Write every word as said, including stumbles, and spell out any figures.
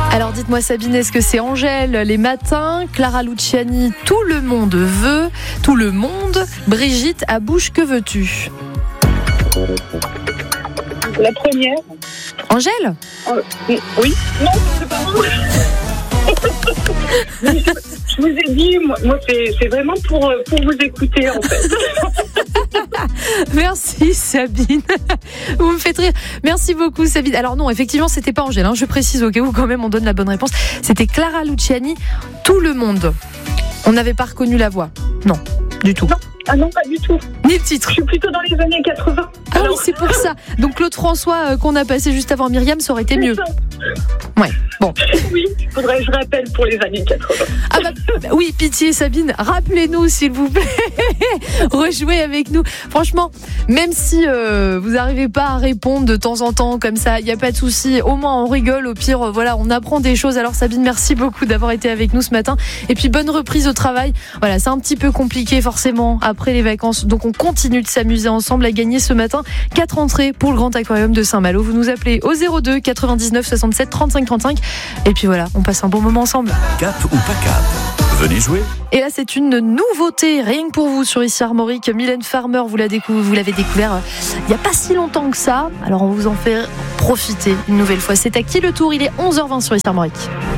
Alors dites-moi Sabine, est-ce que c'est Angèle les matins, Clara Luciani tout le monde veut, tout le monde, Brigitte à bouche que veux-tu? La première. Angèle? Euh, oui. Non, c'est pas moi. Je vous ai dit, moi, moi c'est, c'est vraiment pour, pour vous écouter en fait. Merci Sabine, vous me faites rire. Merci beaucoup Sabine. Alors non, effectivement, c'était pas Angèle, hein. Je précise au cas où quand même on donne la bonne réponse. C'était Clara Luciani, tout le monde. On n'avait pas reconnu la voix. Non, du tout. Non. Ah non, pas du tout. Ni le titre. Je suis plutôt dans les années quatre-vingts. Ah alors... oui, c'est pour ça. Donc Claude François euh, qu'on a passé juste avant Myriam, ça aurait été mieux. Ouais, bon. Oui, il faudrait que je rappelle pour les années quatre-vingts. Ah bah, bah oui, pitié Sabine, rappelez-nous s'il vous plaît. Rejouez avec nous. Franchement, même si euh, vous n'arrivez pas à répondre de temps en temps comme ça, il n'y a pas de souci. Au moins on rigole, au pire, euh, voilà, on apprend des choses. Alors Sabine, merci beaucoup d'avoir été avec nous ce matin. Et puis bonne reprise au travail. Voilà, c'est un petit peu compliqué forcément après les vacances. Donc on continue de s'amuser ensemble à gagner ce matin quatre entrées pour le Grand Aquarium de Saint-Malo. Vous nous appelez au zéro deux quatre-vingt-dix-neuf soixante-sept trente-cinq trente-cinq. Et puis voilà, on passe un bon moment ensemble. Cap ou pas cap, venez jouer. Et là, c'est une nouveauté, rien que pour vous sur Ici Armorique. Mylène Farmer, vous, la décou- vous l'avez découvert euh, il n'y a pas si longtemps que ça. Alors on vous en fait profiter une nouvelle fois. C'est à qui le tour? Il est onze heures vingt sur Ici Armorique.